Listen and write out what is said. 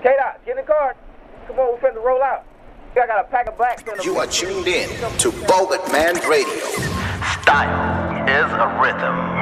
K-Dot, get in the car. Come on, we're finna roll out. I got a pack of blacks in the You are tuned in to Bogut Man Radio. Style is a rhythm.